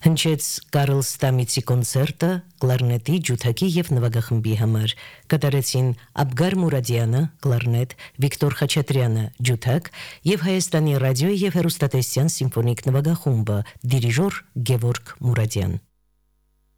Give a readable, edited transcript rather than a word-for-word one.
Հնչեց Կարլ Ստամիցի կոնցերտը կլարնետի, ջութակի եւ նվագախմբի համար։ Կատարեցին Աբգար Մուրադյանը, կլարնետ, Վիկտոր Խաչատրյանը, ջութակ եւ Հայաստանի ռադիոյի եւ հեռուստատեսության սիմֆոնիկ նվագախումբը, դիրիժոր Գևորգ Մուրադյան։